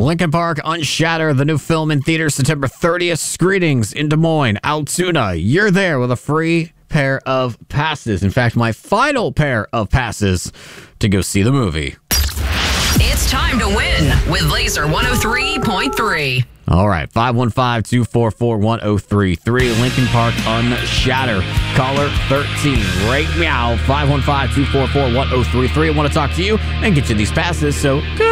Linkin Park Unshatter, the new film in theaters September 30th. Screenings in Des Moines, Altoona. You're there with a free pair of passes. In fact, my final pair of passes to go see the movie. It's time to win with Laser 103.3. All right, 515-244-1033. Linkin Park Unshatter. Caller 13. Right meow. 515-244-1033. I want to talk to you and get you these passes, so good.